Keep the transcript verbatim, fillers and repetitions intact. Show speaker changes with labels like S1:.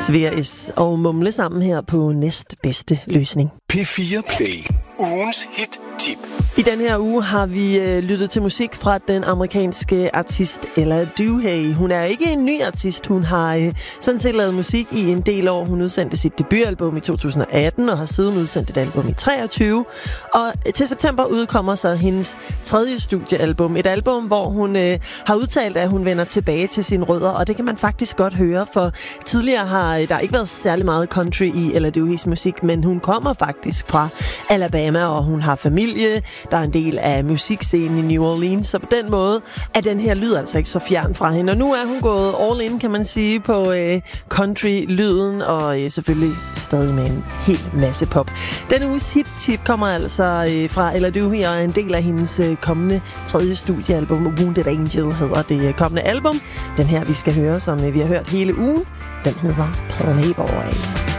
S1: Sværis og mumle sammen her på næstbedste løsning.
S2: P fire Play. Ugens hit-tip.
S1: I den her uge har vi øh, lyttet til musik fra den amerikanske artist Ella Doohay. Hun er ikke en ny artist. Hun har øh, sådan set lavet musik i en del år. Hun udsendte sit debutalbum i to tusind og atten og har siden udsendt et album i treogtyve. Og til september udkommer så hendes tredje studiealbum. Et album, hvor hun øh, har udtalt, at hun vender tilbage til sine rødder. Og det kan man faktisk godt høre, for tidligere har der ikke været særlig meget country i Ella Doohays musik, men hun kommer faktisk fra Alabama, og hun har familie. Der er en del af musikscenen i New Orleans, så på den måde er den her lyd altså ikke så fjern fra hende. Og nu er hun gået all in, kan man sige, på øh, country-lyden, og øh, selvfølgelig stadig med en hel masse pop. Denne uges hit-tip kommer altså øh, fra Ella Doohay, og er en del af hendes øh, kommende tredje studiealbum. Wounded Angel hedder det øh, kommende album. Den her, vi skal høre, som øh, vi har hørt hele ugen, den hedder Playboy.